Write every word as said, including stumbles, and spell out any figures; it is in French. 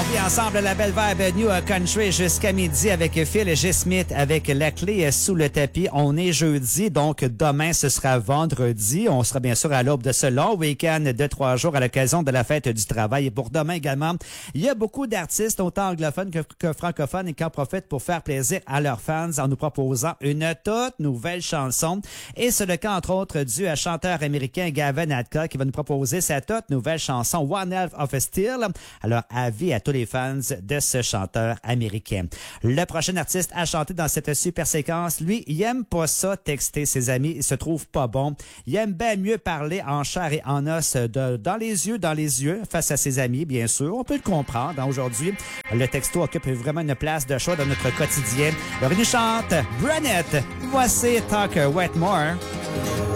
On vit ensemble la belle vibe New Country jusqu'à midi avec Phil G. Smith avec la clé sous le tapis. On est jeudi, donc demain ce sera vendredi. On sera bien sûr à l'aube de ce long week-end de trois jours à l'occasion de la fête du travail. Et pour demain également, il y a beaucoup d'artistes, autant anglophones que, que francophones, et qui en profitent pour faire plaisir à leurs fans en nous proposant une toute nouvelle chanson. Et c'est le cas entre autres du chanteur américain Gavin Adcock qui va nous proposer sa toute nouvelle chanson One Half of a Steel. Alors, avis à tous les fans de ce chanteur américain. Le prochain artiste à chanter dans cette super séquence, lui, il aime pas ça texter ses amis, il se trouve pas bon. Il aime bien mieux parler en chair et en os, de, dans les yeux, dans les yeux, face à ses amis, bien sûr. On peut le comprendre. Hein, aujourd'hui, le texto occupe vraiment une place de choix dans notre quotidien. Alors, il nous chante Brunette. Voici Tucker Wetmore.